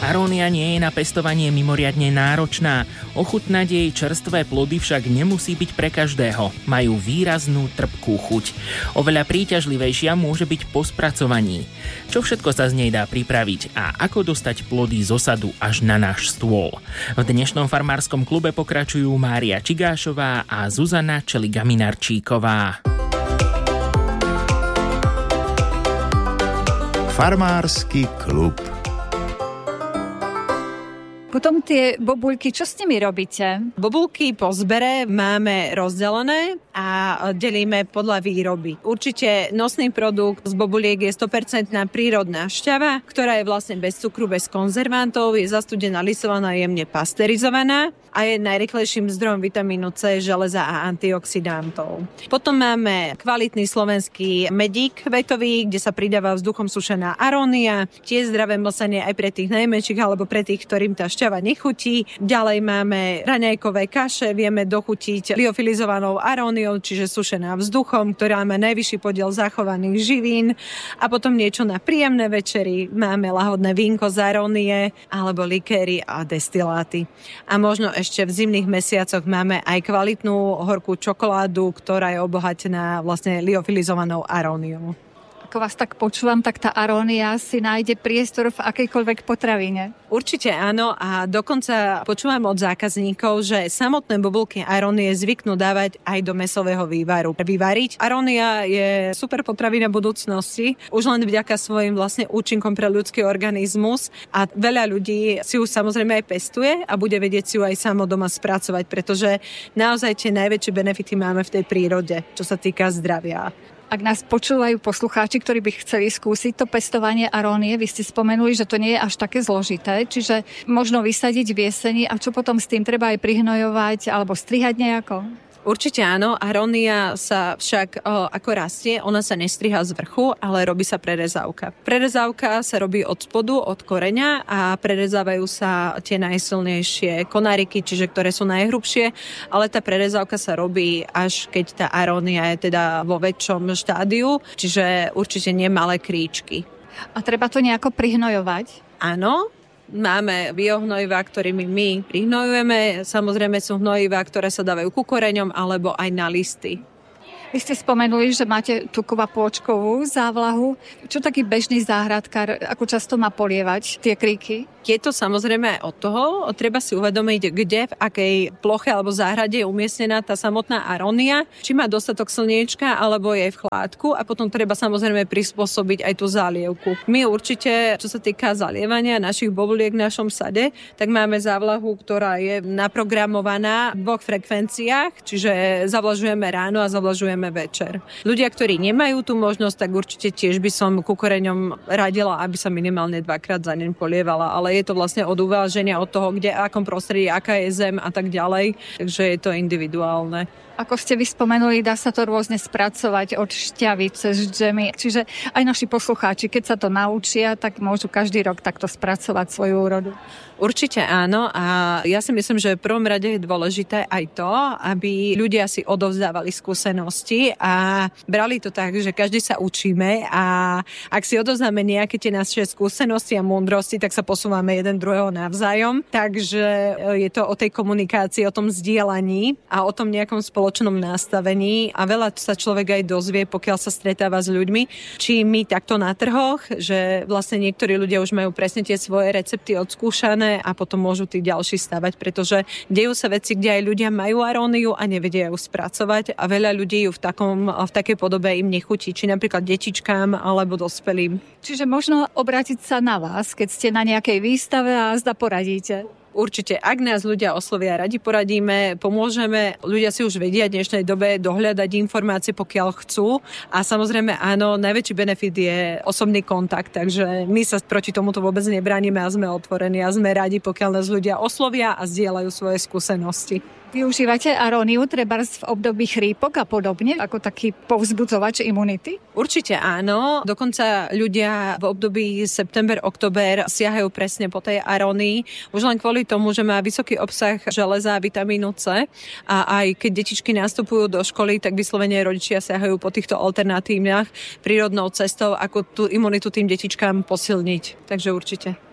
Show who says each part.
Speaker 1: Arónia nie je na pestovanie mimoriadne náročná. Ochutnať jej čerstvé plody však nemusí byť pre každého. Majú výraznú trpkú chuť. Oveľa príťažlivejšia môže byť po spracovaní. Čo všetko sa z nej dá pripraviť a ako dostať plody z osadu až na náš stôl? V dnešnom farmárskom klube pokračujú Mária Čigášová a Zuzana Čeliga-Minarčíková.
Speaker 2: Farmársky klub.
Speaker 3: Potom tie bobuľky, čo s nimi robíte?
Speaker 4: Bobulky po zbere máme rozdelené a delíme podľa výroby. Určite nosný produkt z bobuliek je 100% prírodná šťava, ktorá je vlastne bez cukru, bez konzervantov, je zastudená, lisovaná, jemne pasterizovaná a je najrýchlejším zdrojom vitamínu C, železa a antioxidantov. Potom máme kvalitný slovenský medík kvetový, kde sa pridáva vzduchom sušená arónia, tiež zdravé mlsanie aj pre tých najmenších alebo pre tých, ktorým tá šťava nechutí. Ďalej máme raňajkové kaše, vieme dochutiť liofilizovanou aróniou, čiže sušená vzduchom, ktorá má najvyšší podiel zachovaných živín. A potom niečo na príjemné večery, máme lahodné vínko z arónie alebo likéry a destiláty. A možno ešte v zimných mesiacoch máme aj kvalitnú horkú čokoládu, ktorá je obohatená vlastne liofilizovanou aróniou.
Speaker 3: Ako vás tak počúvam, tak tá arónia si nájde priestor v akejkoľvek potravine.
Speaker 4: Určite áno a dokonca počúvam od zákazníkov, že samotné bobulky arónie zvyknú dávať aj do mäsového vývaru. Vyvariť. Arónia je super potravina budúcnosti, už len vďaka svojim vlastne účinkom pre ľudský organizmus a veľa ľudí si ju samozrejme aj pestuje a bude vedieť si ju aj samo doma spracovať, pretože naozaj tie najväčšie benefity máme v tej prírode, čo sa týka zdravia.
Speaker 3: Ak nás počúvajú poslucháči, ktorí by chceli skúsiť to pestovanie arónie, vy ste spomenuli, že to nie je až také zložité, čiže možno vysadiť v jeseni a čo potom s tým treba aj prihnojovať alebo strihať nejako?
Speaker 4: Určite áno, arónia sa však ako rastie, ona sa nestriha z vrchu, ale robí sa prerezávka. Prerezávka sa robí od spodu, od koreňa a prerezávajú sa tie najsilnejšie konáriky, čiže ktoré sú najhrubšie, ale tá prerezávka sa robí až keď tá arónia je teda vo väčšom štádiu, čiže určite nie malé kríčky.
Speaker 3: A treba to nejako prihnojovať?
Speaker 4: Áno. Máme biohnojivá, ktorými my prihnojujeme. Samozrejme sú hnojivá, ktoré sa dávajú ku koreňom alebo aj na listy.
Speaker 3: Vy ste spomenuli, že máte tú kvapôčkovú závlahu. Čo taký bežný záhradkár, ako často má polievať tie kríky?
Speaker 4: Je to samozrejme aj od toho. Treba si uvedomiť, kde, v akej ploche alebo záhrade je umiestnená tá samotná arónia. Či má dostatok slniečka, alebo je v chládku. A potom treba samozrejme prispôsobiť aj tú zálievku. My určite, čo sa týka zalievania našich bobuliek v našom sade, tak máme závlahu, ktorá je naprogramovaná v 2 frekvenciách. Čiže zavlažujeme ráno a zavlažujeme večer. Ľudia, ktorí nemajú tú možnosť, tak určite tiež by som ku koreňom radila, aby sa minimálne 2-krát za deň polievala, ale je to vlastne od uváženia, od toho, kde, akom prostredí, aká je zem a tak ďalej, takže je to individuálne.
Speaker 3: Ako ste vy spomenuli, dá sa to rôzne spracovať od šťavy cez džemy. Čiže aj naši poslucháči, keď sa to naučia, tak môžu každý rok takto spracovať svoju úrodu.
Speaker 4: Určite áno a ja si myslím, že v prvom rade je dôležité aj to, aby ľudia si odovzdávali skúsenosti a brali to tak, že každý sa učíme a ak si odovzdáme nejaké tie naše skúsenosti a múdrosti, tak sa posúvame jeden druhého navzájom. Takže je to o tej komunikácii, o tom zdieľaní a o tom nejakom spoločnom nastavení a veľa sa človek aj dozvie, pokiaľ sa stretáva s ľuďmi, či my takto na trhoch, že vlastne niektorí ľudia už majú presne tie svoje recepty odskúšané a potom môžu tí ďalší stavať, pretože dejú sa veci, kde aj ľudia majú aróniu a nevedia ju spracovať a veľa ľudí ju v takej podobe im nechutí, či napríklad detičkám alebo dospelým.
Speaker 3: Čiže možno obrátiť sa na vás, keď ste na nejakej výstave a zda poradíte.
Speaker 4: Určite, ak nás ľudia oslovia, radi poradíme, pomôžeme. Ľudia si už vedia v dnešnej dobe dohľadať informácie, pokiaľ chcú. A samozrejme, áno, najväčší benefit je osobný kontakt, takže my sa proti tomuto vôbec nebránime a sme otvorení a sme radi, pokiaľ nás ľudia oslovia a zdieľajú svoje skúsenosti.
Speaker 3: Využívate aróniu trebárs v období chrípok a podobne, ako taký povzbudzovač imunity?
Speaker 4: Určite áno. Dokonca ľudia v období september-október siahajú presne po tej arónii. Už len kvôli tomu, že má vysoký obsah železa a vitamínu C. A aj keď detičky nastupujú do školy, tak vyslovene rodičia siahajú po týchto alternatívach prírodnou cestou, ako tú imunitu tým detičkám posilniť. Takže určite.